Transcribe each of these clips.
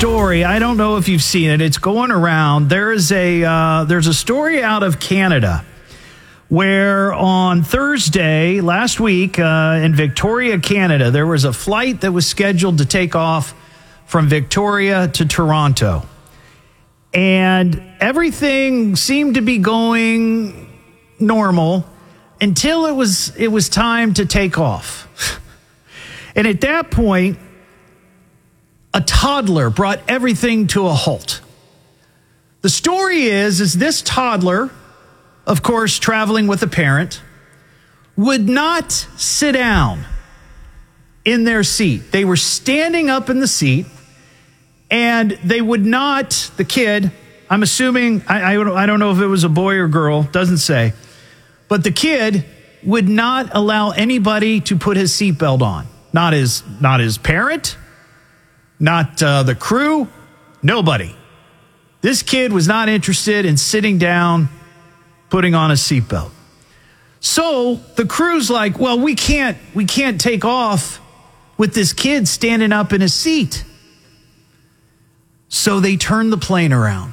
story. I don't know if you've seen it. It's going around. There's a story out of Canada where on Thursday last week in Victoria, Canada, there was a flight that was scheduled to take off from Victoria to Toronto. And everything seemed to be going normal until it was time to take off. And at that point, a toddler brought everything to a halt. The story is this toddler, of course, traveling with a parent, would not sit down in their seat. They were standing up in the seat, and they would not, the kid, I'm assuming, I don't know if it was a boy or girl, doesn't say, but the kid would not allow anybody to put his seatbelt on. Not his parent, not the crew, nobody. This kid was not interested in sitting down, putting on a seatbelt. So the crew's like, well, we can't take off with this kid standing up in his seat. So they turn the plane around.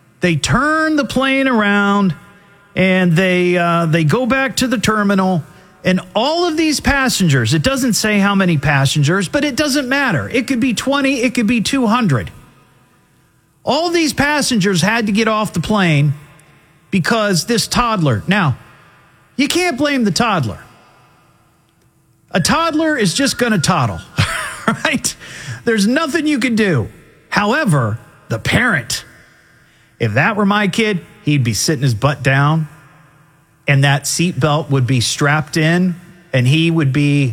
And they go back to the terminal. And all of these passengers, it doesn't say how many passengers, but it doesn't matter. It could be 20, it could be 200. All these passengers had to get off the plane because this toddler. Now, you can't blame the toddler. A toddler is just going to toddle, right? There's nothing you can do. However, the parent, if that were my kid, he'd be sitting his butt down, and that seatbelt would be strapped in, and he would be,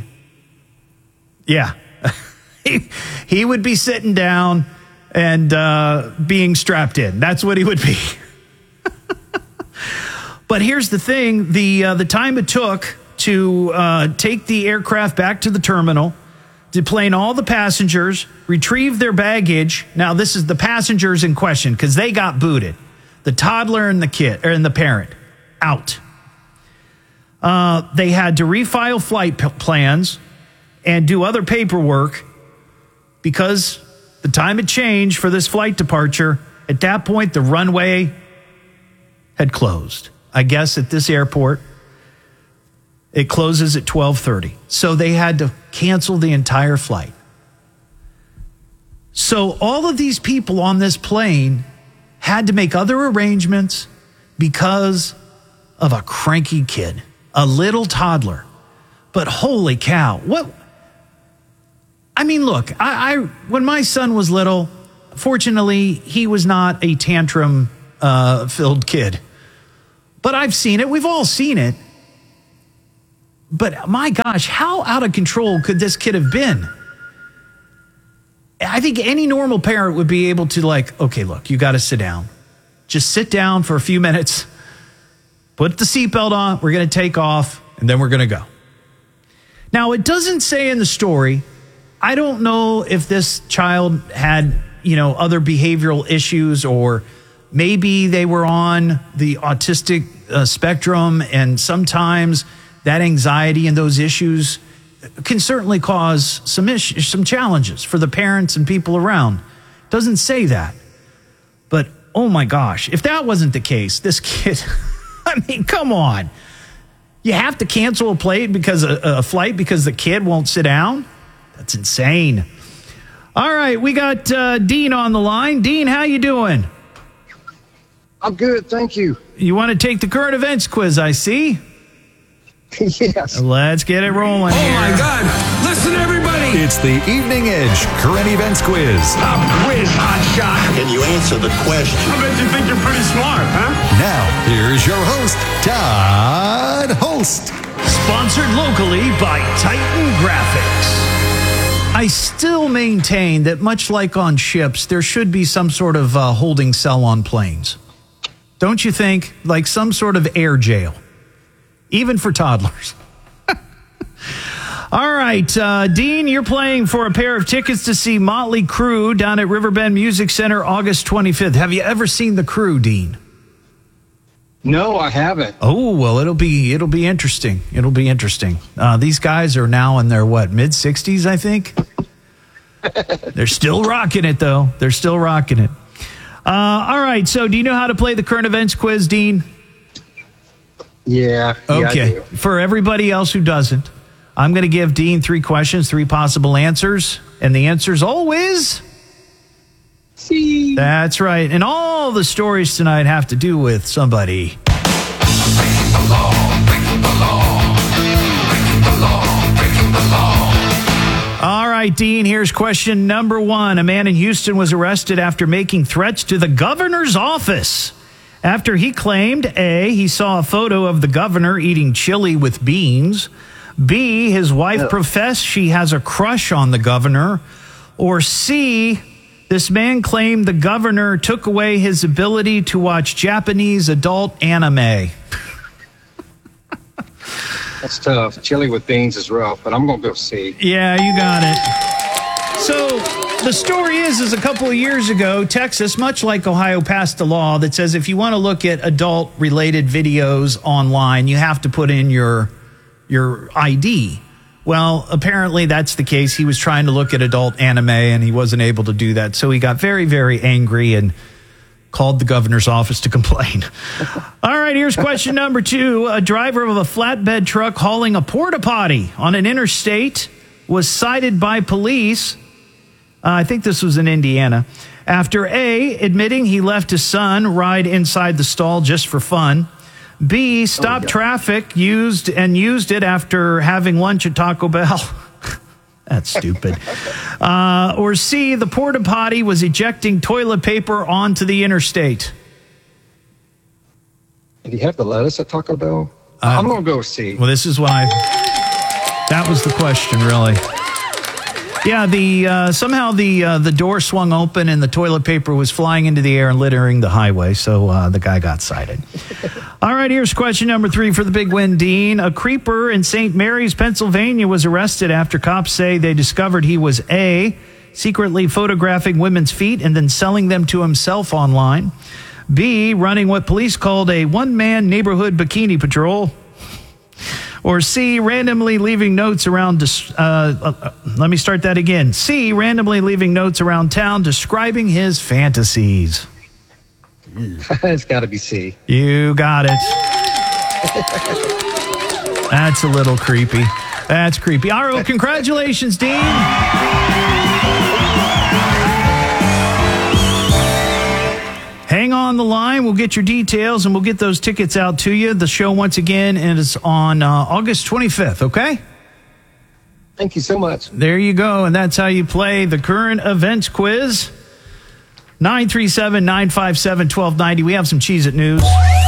he would be sitting down and being strapped in. That's what he would be. But here's the thing, the time it took to take the aircraft back to the terminal, deplane all the passengers, retrieve their baggage. Now, this is the passengers in question because they got booted. The toddler and the kid, and the parent, out. They had to refile flight plans and do other paperwork because the time had changed for this flight departure. At that point, the runway had closed. I guess at this airport, it closes at 12:30. So they had to cancel the entire flight. So all of these people on this plane had to make other arrangements because of a cranky kid, a little toddler. But holy cow, what? I mean, look, I when my son was little, fortunately, he was not a tantrum filled kid. But I've seen it. We've all seen it. But my gosh, how out of control could this kid have been? I think any normal parent would be able to okay, look, you got to sit down. Just sit down for a few minutes, put the seatbelt on, we're going to take off, and then we're going to go. Now, it doesn't say in the story, I don't know if this child had, other behavioral issues, or maybe they were on the autistic spectrum, and sometimes that anxiety and those issues can certainly cause some challenges for the parents and people around. Doesn't say that. But, oh my gosh, if that wasn't the case, this kid, I mean, come on. You have to cancel a flight because the kid won't sit down? That's insane. All right, we got Dean on the line. Dean, how you doing? I'm good, thank you. You want to take the current events quiz, I see? Yes. Let's get it rolling. Oh my God! Listen, everybody! It's the Evening Edge Current Events Quiz. Pop quiz, hot shot! Can you answer the question? I bet you think you're pretty smart, huh? Now, here's your host, Todd Holst. Sponsored locally by Titan Graphics. I still maintain that much like on ships, there should be some sort of holding cell on planes. Don't you think? Like some sort of air jail. Even for toddlers. All right, Dean, you're playing for a pair of tickets to see Motley Crue down at Riverbend Music Center August 25th. Have you ever seen the Crue, Dean? No, I haven't. Oh, well, it'll be interesting. It'll be interesting. These guys are now in their, mid-60s, I think? They're still rocking it, though. They're still rocking it. All right, so do you know how to play the current events quiz, Dean? Yeah. I Okay. do. For everybody else who doesn't, I'm going to give Dean 3 questions, 3 possible answers, and the answer's always... See. That's right. And all the stories tonight have to do with somebody. All right, Dean, here's question number 1. A man in Houston was arrested after making threats to the governor's office after he claimed, A, he saw a photo of the governor eating chili with beans, B, his wife professed she has a crush on the governor, or C, this man claimed the governor took away his ability to watch Japanese adult anime. That's tough. Chili with beans is rough, but I'm going to go C. Yeah, you got it. So the story is a couple of years ago, Texas, much like Ohio, passed a law that says if you want to look at adult-related videos online, you have to put in your ID. Well, apparently that's the case. He was trying to look at adult anime, and he wasn't able to do that. So he got very, very angry and called the governor's office to complain. All right, here's question number 2. A driver of a flatbed truck hauling a porta potty on an interstate was cited by police. I think this was in Indiana. After A, admitting he left his son ride inside the stall just for fun. B, stopped traffic, used it after having lunch at Taco Bell. That's stupid. Or C, the porta potty was ejecting toilet paper onto the interstate. Did he have the lettuce at Taco Bell? I'm going to go C. Well, this is why. That was the question, really. Yeah, somehow the door swung open and the toilet paper was flying into the air and littering the highway, so the guy got cited. All right, here's question number 3 for the big win, Dean. A creeper in St. Mary's, Pennsylvania was arrested after cops say they discovered he was A, secretly photographing women's feet and then selling them to himself online, B, running what police called a one-man neighborhood bikini patrol, or C, randomly leaving notes around, let me start that again. C, randomly leaving notes around town describing his fantasies. It's got to be C. You got it. That's a little creepy. That's creepy. All right, well, congratulations, Dean. Hang on the line. We'll get your details, and we'll get those tickets out to you. The show, once again, is on August 25th, okay? Thank you so much. There you go, and that's how you play the current events quiz. 937-957-1290. We have some Cheez-It news.